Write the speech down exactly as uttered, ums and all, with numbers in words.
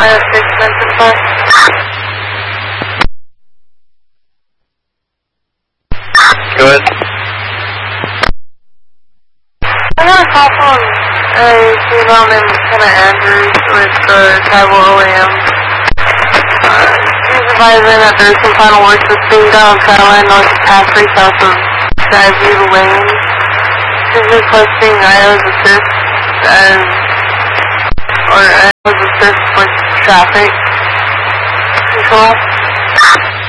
have six Memphis bus. Go ahead. I got a call from a female named Lieutenant Andrews with the Tribal O E M. Uh, she's advising that there's some final work that's being done on Skyline North of Passery south of Skyview Lane. She's requesting I O's assist as, or I O's assist with traffic control.